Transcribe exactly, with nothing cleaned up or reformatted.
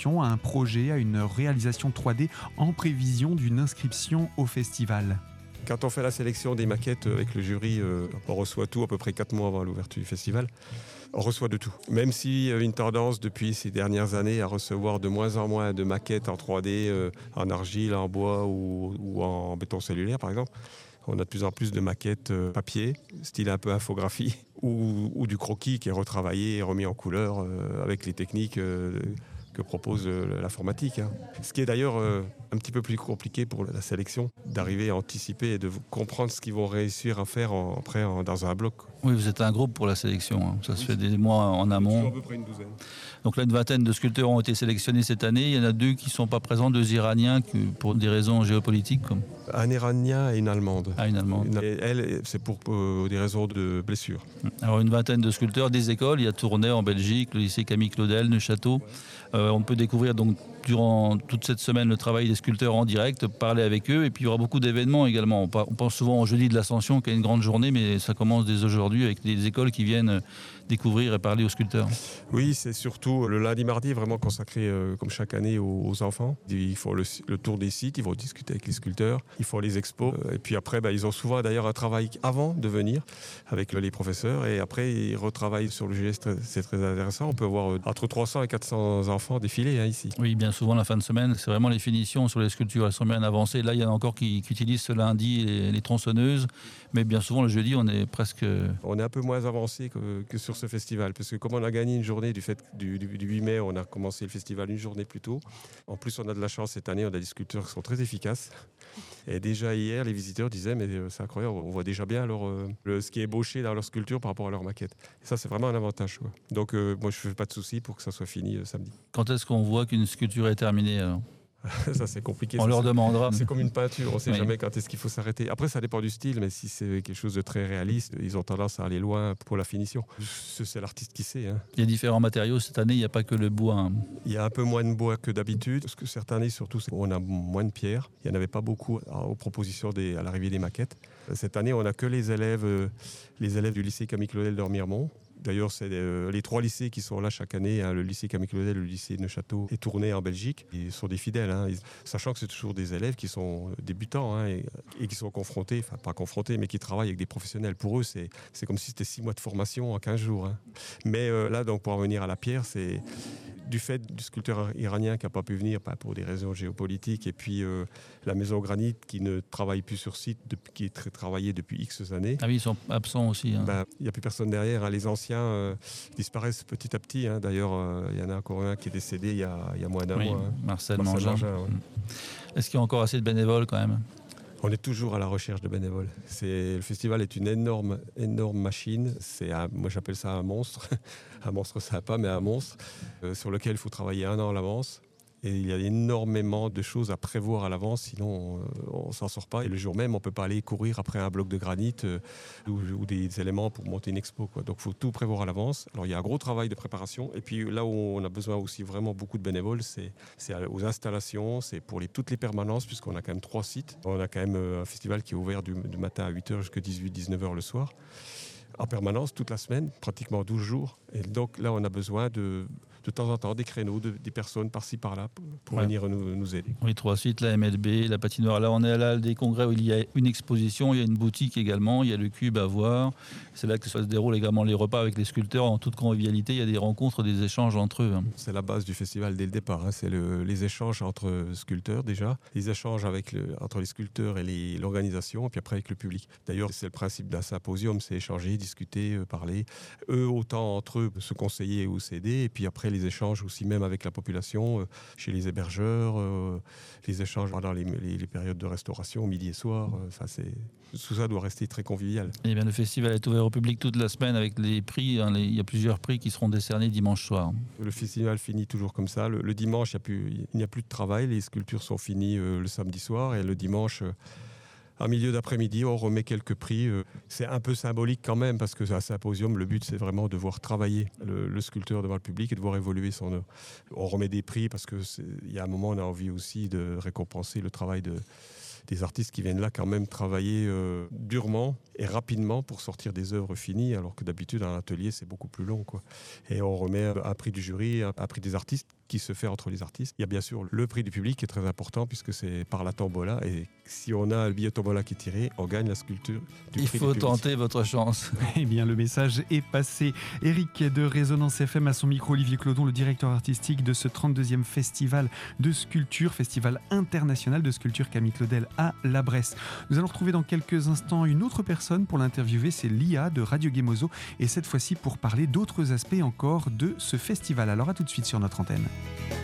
préparation, à un projet, à une réalisation trois D en prévision d'une inscription au festival. Quand on fait la sélection des maquettes avec le jury, euh, on reçoit tout à peu près quatre mois avant l'ouverture du festival. On reçoit de tout. Même s'il y a une tendance depuis ces dernières années à recevoir de moins en moins de maquettes en trois D, euh, en argile, en bois ou, ou en béton cellulaire par exemple. On a de plus en plus de maquettes euh, papier, style un peu infographie, ou, ou du croquis qui est retravaillé et remis en couleur euh, avec les techniques euh, que propose euh, l'informatique. Hein. Ce qui est d'ailleurs euh, un petit peu plus compliqué pour la sélection, d'arriver à anticiper et de comprendre ce qu'ils vont réussir à faire en, après en, dans un bloc. Oui, vous êtes un groupe pour la sélection, hein. Ça se fait des mois en amont. À peu près une douzaine. Donc là, une vingtaine de sculpteurs ont été sélectionnés cette année. Il y en a deux qui ne sont pas présents, deux Iraniens qui, pour des raisons géopolitiques. Comme... Un Iranien et une Allemande. Ah, une Allemande. Une, elle, c'est pour euh, des raisons de blessures. Alors une vingtaine de sculpteurs, des écoles. Il y a Tournai en Belgique, le lycée Camille Claudel, Neuchâteau. Euh, on peut découvrir donc durant toute cette semaine le travail des sculpteurs en direct, parler avec eux. Et puis il y aura beaucoup d'événements également. On pense souvent au jeudi de l'Ascension qui est une grande journée, mais ça commence dès aujourd'hui avec des écoles qui viennent découvrir et parler aux sculpteurs. Oui, c'est surtout le lundi mardi vraiment consacré euh, comme chaque année aux, aux enfants. Ils font le, le tour des sites, ils vont discuter avec les sculpteurs, ils font les expos. Euh, et puis après, bah, ils ont souvent d'ailleurs un travail avant de venir avec les professeurs. Et après, ils retravaillent sur le geste. C'est très intéressant. On peut avoir euh, entre trois cents et quatre cents enfants défiler hein, ici. Oui, bien souvent la fin de semaine, c'est vraiment les finitions sur les sculptures. Elles sont bien avancées. Là, il y en a encore qui, qui utilisent ce lundi les, les tronçonneuses. Mais bien souvent, le jeudi, on est presque... On est un peu moins avancé que, que sur ce festival. Parce que comme on a gagné une journée du, fait, du, du, du huit mai, on a commencé le festival une journée plus tôt. En plus, on a de la chance cette année, on a des sculpteurs qui sont très efficaces. Et déjà hier, les visiteurs disaient, mais c'est incroyable, on voit déjà bien leur, euh, le, ce qui est ébauché dans leur sculpture par rapport à leur maquette. Et ça, c'est vraiment un avantage. Quoi. Donc, euh, moi, je ne fais pas de soucis pour que ça soit fini euh, samedi. Quand est-ce qu'on voit qu'une sculpture est terminée alors ? Ça, c'est compliqué. On ça, leur c'est, demandera. C'est comme une peinture, on ne sait oui. jamais quand est-ce qu'il faut s'arrêter. Après, ça dépend du style, mais si c'est quelque chose de très réaliste, ils ont tendance à aller loin pour la finition. C'est l'artiste qui sait. Hein. Il y a différents matériaux. Cette année, il n'y a pas que le bois. Hein. Il y a un peu moins de bois que d'habitude, parce que cette année, surtout, on a moins de pierres. Il n'y en avait pas beaucoup aux propositions des, à l'arrivée des maquettes. Cette année, on n'a que les élèves, les élèves du lycée Camille Claudel de Remiremont. D'ailleurs, c'est euh, les trois lycées qui sont là chaque année, hein, le lycée Camille Claudel, le lycée Neuchâteau et Tournai en Belgique. Ils sont des fidèles, hein, ils, sachant que c'est toujours des élèves qui sont débutants hein, et, et qui sont confrontés, enfin pas confrontés, mais qui travaillent avec des professionnels. Pour eux, c'est, c'est comme si c'était six mois de formation en quinze jours. Hein. Mais euh, là, donc, pour en venir à la pierre, c'est du fait du sculpteur iranien qui n'a pas pu venir pas pour des raisons géopolitiques et puis euh, la maison Granit qui ne travaille plus sur site, depuis, qui est très travaillée depuis X années. Ah oui, ils sont absents aussi. Il hein. ben, n'y a plus personne derrière. Hein. Les anciens euh, disparaissent petit à petit. Hein. D'ailleurs, il euh, y en a encore un qui est décédé il y a, y a moins d'un oui, mois. Hein. Marcel, Marcel Mangin. Mangin ouais. Est-ce qu'il y a encore assez de bénévoles quand même ? On est toujours à la recherche de bénévoles. C'est, le festival est une énorme, énorme machine. C'est un, moi, j'appelle ça un monstre. Un monstre sympa, mais un monstre euh, sur lequel il faut travailler un an à l'avance. Et il y a énormément de choses à prévoir à l'avance, sinon on ne s'en sort pas. Et le jour même, on ne peut pas aller courir après un bloc de granit euh, ou, ou des éléments pour monter une expo. Quoi. Donc il faut tout prévoir à l'avance. Alors il y a un gros travail de préparation. Et puis là où on a besoin aussi vraiment beaucoup de bénévoles, c'est, c'est aux installations, c'est pour les, toutes les permanences, puisqu'on a quand même trois sites. On a quand même un festival qui est ouvert du, du matin à huit heures jusqu'à dix-huit dix-neuf heures le soir. En permanence, toute la semaine, pratiquement douze jours. Et donc là, on a besoin de, de temps en temps des créneaux, de, des personnes par-ci, par-là, pour, pour ouais. venir nous, nous aider. Oui, trois sites, la M L B, la patinoire. Là, on est à la Halle des Congrès où il y a une exposition, il y a une boutique également, il y a le cube à voir. C'est là que ça se déroule également les repas avec les sculpteurs en toute convivialité. Il y a des rencontres, des échanges entre eux. C'est la base du festival dès le départ. Hein. C'est le, les échanges entre sculpteurs déjà, les échanges avec le, entre les sculpteurs et les, l'organisation, et puis après avec le public. D'ailleurs, c'est le principe d'un symposium, c'est échanger, discuter, euh, parler. Eux, autant entre eux, se conseiller ou s'aider, et puis après les échanges aussi même avec la population, euh, chez les hébergeurs, euh, les échanges pendant les, les, les périodes de restauration, midi et soir. Enfin, euh, c'est, tout ça doit rester très convivial. Et bien, le festival est ouvert au public toute la semaine avec les prix. Hein, les, il y a plusieurs prix qui seront décernés dimanche soir. Le festival finit toujours comme ça. Le, le dimanche, il n'y a plus, il n'y a plus de travail. Les sculptures sont finies euh, le samedi soir, et le dimanche... Euh, En milieu d'après-midi, on remet quelques prix. C'est un peu symbolique quand même, parce que c'est un symposium. Le but, c'est vraiment de voir travailler le, le sculpteur devant le public et de voir évoluer son œuvre. On remet des prix parce qu'il y a un moment, on a envie aussi de récompenser le travail de, des artistes qui viennent là quand même travailler euh, durement et rapidement pour sortir des œuvres finies, alors que d'habitude un atelier c'est beaucoup plus long, quoi. Et on remet un prix du jury, un prix des artistes qui se fait entre les artistes. Il y a bien sûr le prix du public qui est très important puisque c'est par la tombola, et si on a le billet tombola qui est tiré, on gagne la sculpture du Il prix faut du public. tenter votre chance. Eh bien, le message est passé. Éric de Résonance F M à son micro, Olivier Clodon, le directeur artistique de ce trente-deuxième festival de sculpture, festival international de sculpture Camille Claudel à La Bresse. Nous allons retrouver dans quelques instants une autre personne pour l'interviewer, c'est Lia de Radio Gemozo, et cette fois-ci pour parler d'autres aspects encore de ce festival. Alors à tout de suite sur notre antenne.